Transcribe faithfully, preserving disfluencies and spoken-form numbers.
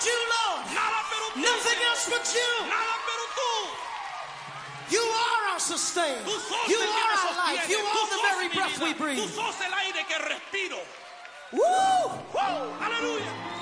you, Lord. Nada pero tú, Nothing Señor. else but you. Nada pero tú. You are our sustainer. Tú sos You el que are me our life. sostiene. You Tú are the sos very mi breath vida. we breathe. Tú sos el aire que respiro. Woo! ¡Wow! ¡Aleluya!